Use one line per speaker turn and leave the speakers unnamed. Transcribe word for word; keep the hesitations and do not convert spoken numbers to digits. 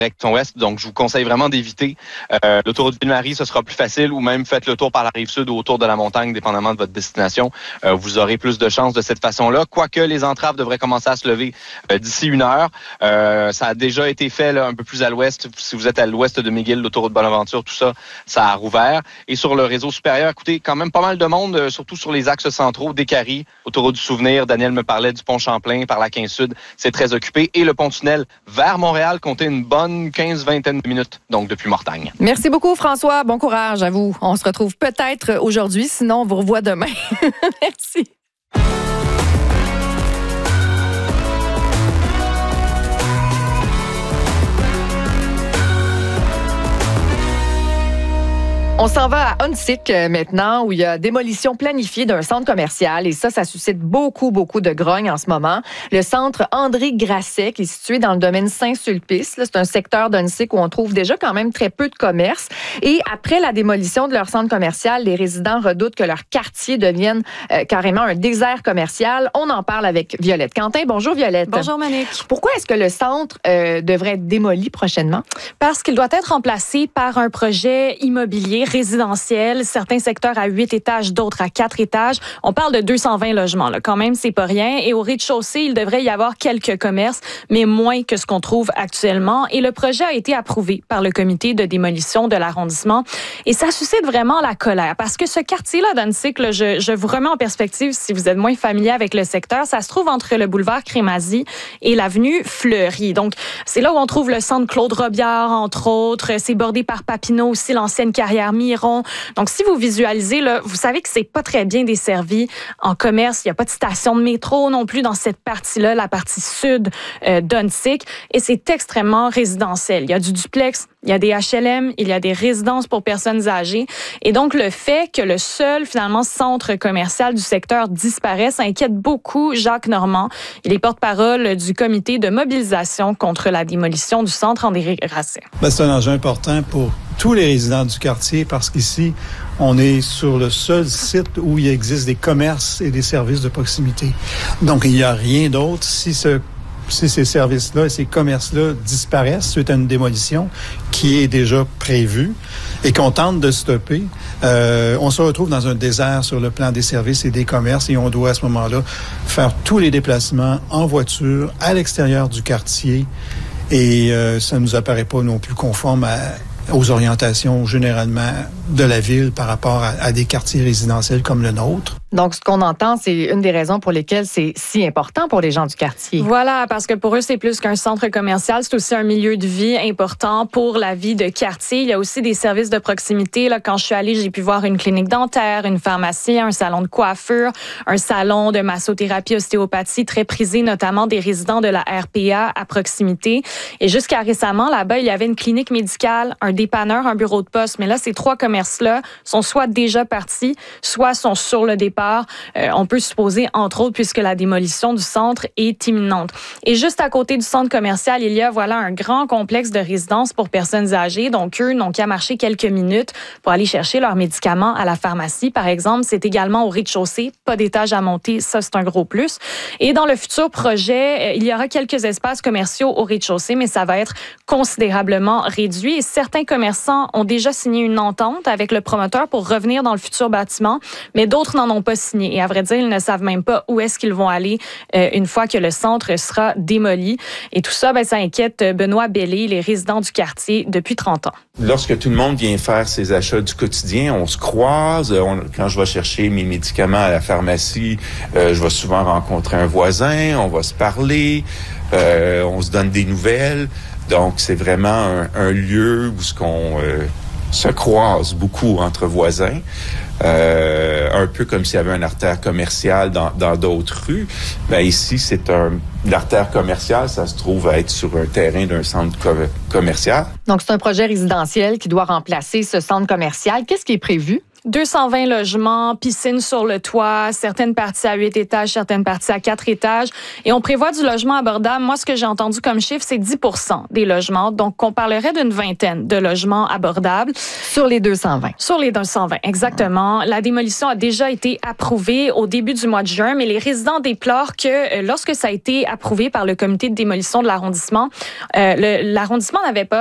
direction ouest. Donc, je vous conseille vraiment d'éviter. Euh, l'autoroute Ville-Marie, ce sera plus facile, ou même faites le tour par la rive sud ou autour de la montagne, dépendamment de votre destination. Euh, vous aurez plus de chances de cette façon-là. Quoique les entraves devraient commencer à se lever euh, d'ici une heure. Euh, ça a déjà été fait là, un peu plus à l'ouest. Si vous êtes à l'ouest de McGill, l'autoroute Bonaventure, tout ça, ça a rouvert. Et sur le réseau supérieur, écoutez, quand même pas mal de monde, euh, surtout sur les axes centraux, Décarie, autoroute du Souvenir. Daniel me parlait du pont Champlain par la quinze Sud. C'est très occupé. Et le pont-tunnel vers Montréal, comptez une bonne quinze vingtaine de minutes, donc depuis Mortagne.
Merci beaucoup, François. Bon courage à vous. On se retrouve peut-être aujourd'hui, sinon on vous revoit demain. Merci. On s'en va à Huntsic maintenant, où il y a démolition planifiée d'un centre commercial. Et ça, ça suscite beaucoup, beaucoup de grogne en ce moment. Le centre André Grasset, qui est situé dans le domaine Saint-Sulpice. Là, c'est un secteur d'Huntsic où on trouve déjà quand même très peu de commerces. Et après la démolition de leur centre commercial, les résidents redoutent que leur quartier devienne euh, carrément un désert commercial. On en parle avec Violette Quentin. Bonjour, Violette.
Bonjour, Monique.
Pourquoi est-ce que le centre euh, devrait être démoli prochainement?
Parce qu'il doit être remplacé par un projet immobilier résidentiel, certains secteurs à huit étages, d'autres à quatre étages. On parle de deux cent vingt logements, là. Quand même, c'est pas rien. Et au rez-de-chaussée, il devrait y avoir quelques commerces, mais moins que ce qu'on trouve actuellement. Et le projet a été approuvé par le comité de démolition de l'arrondissement. Et ça suscite vraiment la colère, parce que ce quartier-là d'Huntsic, là, je, je vous remets en perspective si vous êtes moins familier avec le secteur, ça se trouve entre le boulevard Crémazie et l'avenue Fleury. Donc, c'est là où on trouve le centre Claude Robillard, entre autres. C'est bordé par Papineau aussi, l'ancienne carrière Miron. Donc, si vous visualisez, là, vous savez que c'est pas très bien desservi en commerce. Il n'y a pas de station de métro non plus dans cette partie-là, la partie sud euh, d'Huntsic. Et c'est extrêmement résidentiel. Il y a du duplex, il y a des H L M, il y a des résidences pour personnes âgées. Et donc, le fait que le seul, finalement, centre commercial du secteur disparaisse inquiète beaucoup Jacques Normand. Il est porte-parole du comité de mobilisation contre la démolition du centre André Grasset.
Ben, c'est un enjeu important pour tous les résidents du quartier parce qu'ici, on est sur le seul site où il existe des commerces et des services de proximité. Donc, il n'y a rien d'autre. Si ce Si ces services-là et ces commerces-là disparaissent suite à une démolition qui est déjà prévue et qu'on tente de stopper, euh, on se retrouve dans un désert sur le plan des services et des commerces et on doit à ce moment-là faire tous les déplacements en voiture à l'extérieur du quartier et euh, ça ne nous apparaît pas non plus conforme à aux orientations généralement de la ville par rapport à, à des quartiers résidentiels comme le nôtre.
Donc, ce qu'on entend, c'est une des raisons pour lesquelles c'est si important pour les gens du quartier.
Voilà, parce que pour eux, c'est plus qu'un centre commercial, c'est aussi un milieu de vie important pour la vie de quartier. Il y a aussi des services de proximité. Là, quand je suis allée, j'ai pu voir une clinique dentaire, une pharmacie, un salon de coiffure, un salon de massothérapie, ostéopathie, très prisé, notamment des résidents de la R P A à proximité. Et jusqu'à récemment, là-bas, il y avait une clinique médicale, un dépanneur, un bureau de poste. Mais là, ces trois commerces-là sont soit déjà partis, soit sont sur le départ. Euh, on peut supposer, entre autres, puisque la démolition du centre est imminente. Et juste à côté du centre commercial, il y a voilà un grand complexe de résidences pour personnes âgées. Donc, eux n'ont qu'à marcher quelques minutes pour aller chercher leurs médicaments à la pharmacie, par exemple. C'est également au rez-de-chaussée, pas d'étage à monter, ça c'est un gros plus. Et dans le futur projet, il y aura quelques espaces commerciaux au rez-de-chaussée, mais ça va être considérablement réduit. Et certains commerçants ont déjà signé une entente avec le promoteur pour revenir dans le futur bâtiment, mais d'autres n'en ont pas signé. Et à vrai dire, ils ne savent même pas où est-ce qu'ils vont aller euh, une fois que le centre sera démoli. Et tout ça, ben, ça inquiète Benoît Bellé, les résidents du quartier, depuis trente ans.
Lorsque tout le monde vient faire ses achats du quotidien, on se croise. On, quand je vais chercher mes médicaments à la pharmacie, euh, je vais souvent rencontrer un voisin, on va se parler, euh, on se donne des nouvelles. Donc, c'est vraiment un, un lieu où ce qu'on euh, se croise beaucoup entre voisins. Euh, un peu comme s'il y avait une artère commerciale dans, dans d'autres rues. Ben ici, c'est un l'artère commerciale, ça se trouve à être sur un terrain d'un centre co- commercial.
Donc, c'est un projet résidentiel qui doit remplacer ce centre commercial. Qu'est-ce qui est prévu?
deux cent vingt logements, piscine sur le toit, certaines parties à huit étages, certaines parties à quatre étages. Et on prévoit du logement abordable. Moi, ce que j'ai entendu comme chiffre, c'est dix pour cent des logements. Donc, on parlerait d'une vingtaine de logements abordables.
Sur les deux cent vingt.
Sur les deux cent vingt, exactement. Ouais. La démolition a déjà été approuvée au début du mois de juin, mais les résidents déplorent que euh, lorsque ça a été approuvé par le comité de démolition de l'arrondissement, euh, le, l'arrondissement n'avait pas